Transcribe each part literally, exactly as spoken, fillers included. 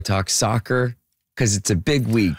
Talk soccer because it's a big week.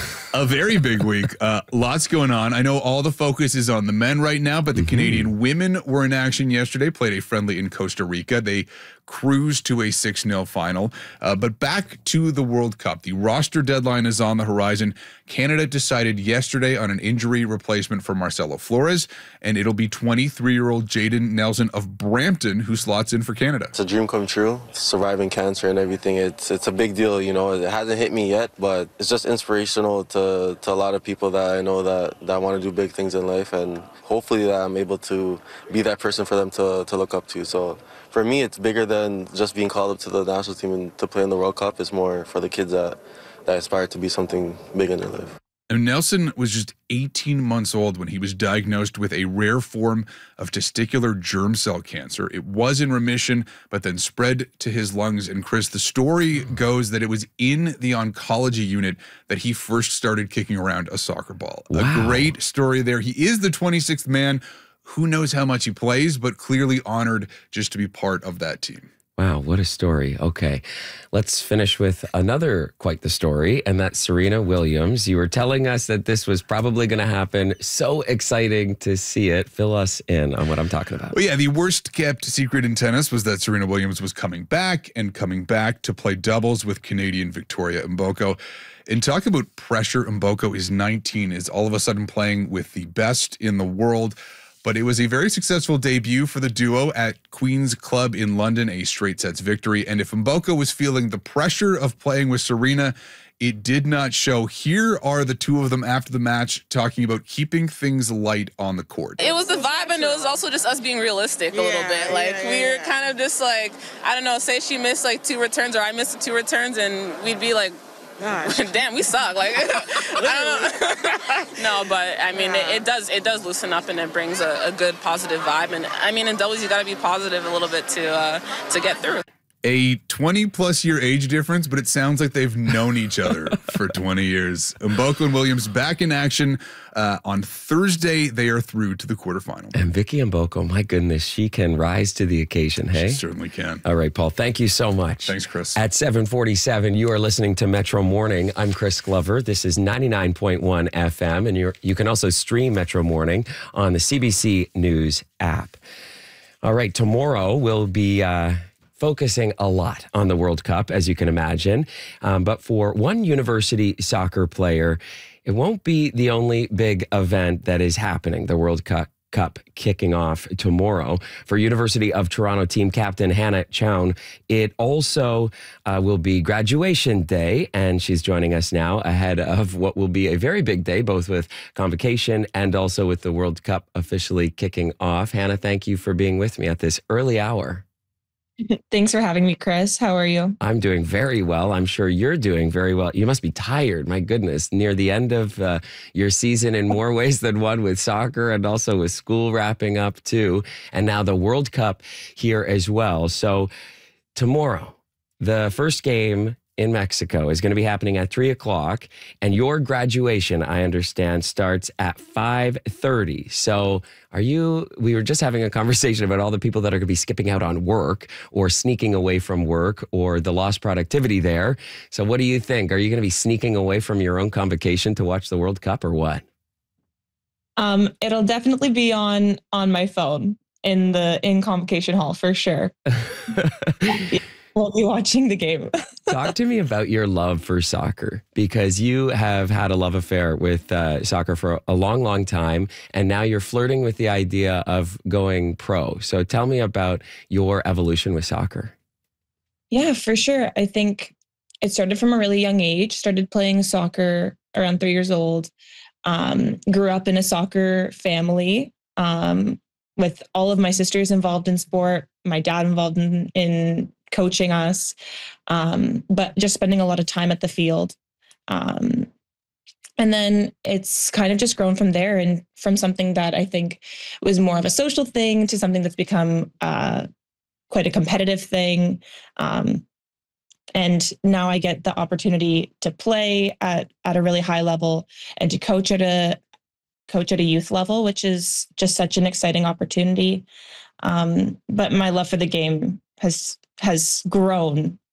A very big week. Uh, lots going on. I know all the focus is on the men right now, but the mm-hmm. Canadian women were in action yesterday, played a friendly in Costa Rica. They cruised to a six nil final. Uh, but back to the World Cup. The roster deadline is on the horizon. Canada decided yesterday on an injury replacement for Marcelo Flores, and it'll be twenty-three-year-old Jaden Nelson of Brampton who slots in for Canada. It's a dream come true, surviving cancer and everything. It's it's a big deal, you know. It hasn't hit me yet, but it's just inspirational to, to a lot of people that I know that, that want to do big things in life, and hopefully that I'm able to be that person for them to, to look up to. So for me, it's bigger than just being called up to the national team and to play in the World Cup. It's more for the kids that, that aspire to be something big in their life. And Nelson was just eighteen months old when he was diagnosed with a rare form of testicular germ cell cancer. It was in remission, but then spread to his lungs. And Chris, the story goes that it was in the oncology unit that he first started kicking around a soccer ball. Wow. A great story there. He is the twenty-sixth man. Who knows how much he plays, but clearly honored just to be part of that team. Wow, what a story. Okay, let's finish with another quite the story, and that's Serena Williams. You were telling us that this was probably going to happen. So exciting to see it. Fill us in on what I'm talking about. Well, yeah, the worst kept secret in tennis was that Serena Williams was coming back and coming back to play doubles with Canadian Victoria Mboko. And talk about pressure, Mboko is nineteen, is all of a sudden playing with the best in the world. But it was a very successful debut for the duo at Queen's Club in London, a straight sets victory. And if Mboko was feeling the pressure of playing with Serena, it did not show. Here are the two of them after the match talking about keeping things light on the court. It was the vibe, and it was also just us being realistic a yeah, little bit. Like, yeah, yeah, we were yeah. kind of just like, I don't know, say she missed like two returns or I missed two returns, and we'd be like, gosh, damn, we suck. Like, I don't know. No, but I mean, yeah. it, it does it does loosen up, and it brings a, a good positive vibe. And I mean, in doubles, you got to be positive a little bit to uh, to get through. A twenty plus year age difference, but it sounds like they've known each other for twenty years. Mboko and Williams back in action uh, on Thursday. They are through to the quarterfinal. And Vicky Mboko, my goodness, she can rise to the occasion, hey? She certainly can. All right, Paul, thank you so much. Thanks, Chris. At seven forty-seven, you are listening to Metro Morning. I'm Chris Glover. This is ninety-nine point one F M, and you're, you can also stream Metro Morning on the C B C News app. All right, tomorrow we'll be... Uh, focusing a lot on the World Cup, as you can imagine. Um, but for one university soccer player, it won't be the only big event that is happening, the World Cup. Cup kicking off tomorrow. For University of Toronto team captain Hannah Chown, it also uh, will be graduation day, and she's joining us now ahead of what will be a very big day, both with convocation and also with the World Cup officially kicking off. Hannah, thank you for being with me at this early hour. Thanks for having me, Chris. How are you? I'm doing very well. I'm sure you're doing very well. You must be tired. My goodness, near the end of uh, your season in more ways than one, with soccer and also with school wrapping up too. And now the World Cup here as well. So tomorrow, the first game in Mexico is going to be happening at three o'clock, and your graduation, I understand, starts at five thirty. So are you, we were just having a conversation about all the people that are going to be skipping out on work or sneaking away from work or the lost productivity there. So what do you think? Are you going to be sneaking away from your own convocation to watch the World Cup or what? Um, it'll definitely be on, on my phone in the, in convocation hall for sure. We'll be watching the game. Talk to me about your love for soccer, because you have had a love affair with uh, soccer for a long, long time, and now you're flirting with the idea of going pro. So tell me about your evolution with soccer. Yeah, for sure. I think it started from a really young age, started playing soccer around three years old, um, grew up in a soccer family um, with all of my sisters involved in sport, my dad involved in, in coaching us, um, but just spending a lot of time at the field. Um, and then it's kind of just grown from there, and from something that I think was more of a social thing to something that's become uh, quite a competitive thing. Um, and now I get the opportunity to play at, at a really high level and to coach at a coach at a youth level, which is just such an exciting opportunity. Um, but my love for the game has has grown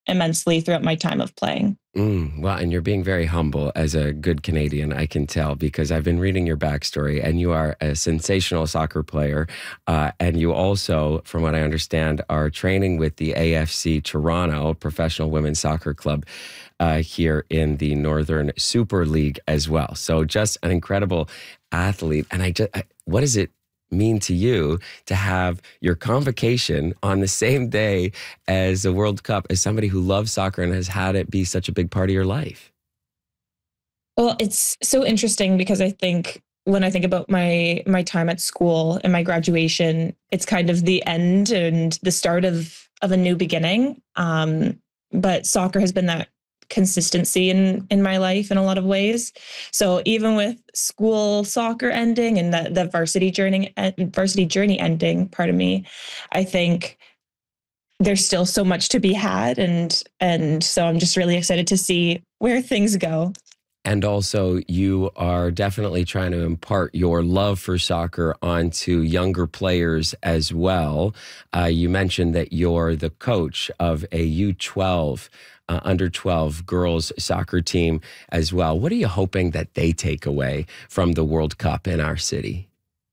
immensely throughout my time of playing. Mm, well, and you're being very humble as a good Canadian, I can tell, because I've been reading your backstory, and you are a sensational soccer player. Uh, and you also, from what I understand, are training with the A F C Toronto, Professional Women's Soccer Club, uh, here in the Northern Super League as well. So just an incredible athlete. And I just, I, what does it mean to you to have your convocation on the same day as the World Cup, as somebody who loves soccer and has had it be such a big part of your life? Well, it's so interesting because I think when I think about my my time at school and my graduation, it's kind of the end and the start of of a new beginning. Um, but soccer has been that consistency in in my life in a lot of ways. So even with school soccer ending and the, the varsity journey varsity journey ending, pardon me, I think there's still so much to be had, and and so I'm just really excited to see where things go. And also, you are definitely trying to impart your love for soccer onto younger players as well. Uh, you mentioned that you're the coach of a U twelve, uh, under twelve girls soccer team as well. What are you hoping that they take away from the World Cup in our city?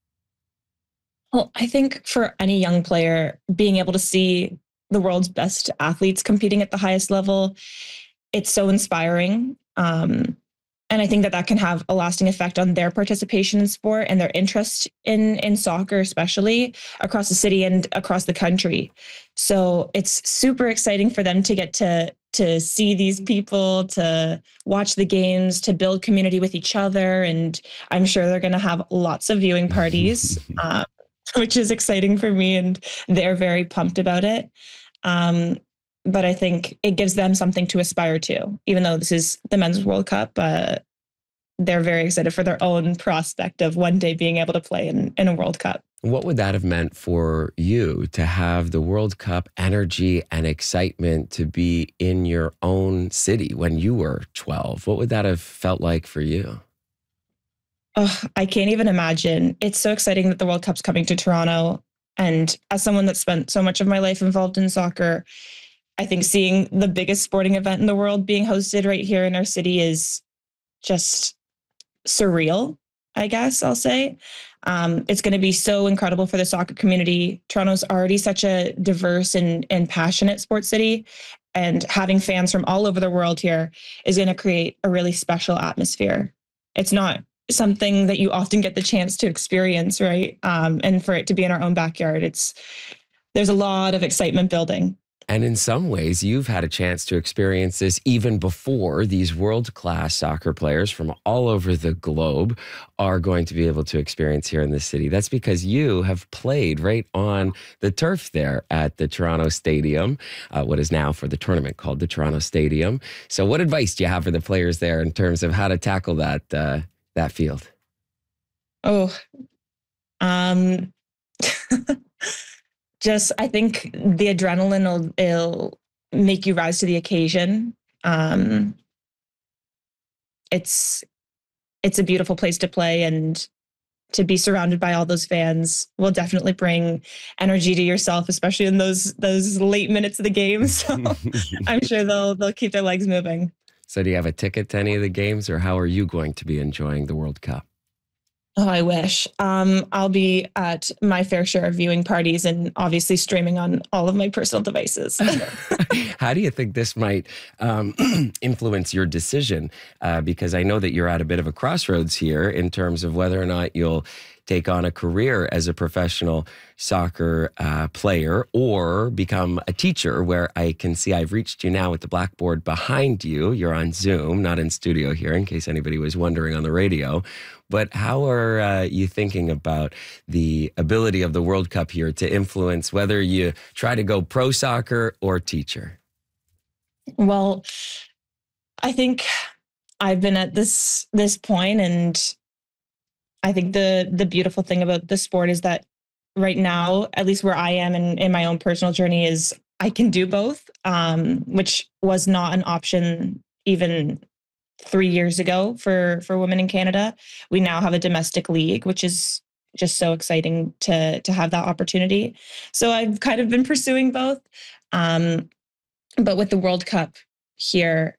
Well, I think for any young player, being able to see the world's best athletes competing at the highest level, it's so inspiring. Um, And I think that that can have a lasting effect on their participation in sport and their interest in, in soccer, especially across the city and across the country. So it's super exciting for them to get to, to see these people, to watch the games, to build community with each other. And I'm sure they're going to have lots of viewing parties, um, which is exciting for me. And they're very pumped about it. Um, But I think it gives them something to aspire to, even though this is the Men's World Cup. Uh, they're very excited for their own prospect of one day being able to play in, in a World Cup. What would that have meant for you to have the World Cup energy and excitement to be in your own city when you were twelve? What would that have felt like for you? Oh, I can't even imagine. It's so exciting that the World Cup's coming to Toronto. And as someone that spent so much of my life involved in soccer, I think seeing the biggest sporting event in the world being hosted right here in our city is just surreal, I guess I'll say. Um, it's going to be so incredible for the soccer community. Toronto's already such a diverse and, and passionate sports city, and having fans from all over the world here is going to create a really special atmosphere. It's not something that you often get the chance to experience, right? Um, and for it to be in our own backyard, it's there's a lot of excitement building. And in some ways, you've had a chance to experience this even before these world-class soccer players from all over the globe are going to be able to experience here in the city. That's because you have played right on the turf there at the Toronto Stadium, uh, what is now for the tournament called the Toronto Stadium. So what advice do you have for the players there in terms of how to tackle that, uh, that field? Oh, um... Just, I think the adrenaline will, will make you rise to the occasion. Um, it's it's a beautiful place to play, and to be surrounded by all those fans will definitely bring energy to yourself, especially in those those late minutes of the game. So I'm sure they'll they'll keep their legs moving. So do you have a ticket to any of the games, or how are you going to be enjoying the World Cup? Oh, I wish. Um, I'll be at my fair share of viewing parties and obviously streaming on all of my personal devices. How do you think this might um, influence your decision? Uh, because I know that you're at a bit of a crossroads here in terms of whether or not you'll take on a career as a professional soccer uh, player or become a teacher, where I can see I've reached you now with the blackboard behind you. You're on Zoom, not in studio here, in case anybody was wondering on the radio. But how are uh, you thinking about the ability of the World Cup here to influence whether you try to go pro soccer or teacher? Well, I think I've been at this this point, and I think the the beautiful thing about the sport is that right now, at least where I am in, in my own personal journey, is I can do both, um, which was not an option even three years ago for, for women in Canada. We now have a domestic league, which is just so exciting to, to have that opportunity. So I've kind of been pursuing both. Um, but with the World Cup here,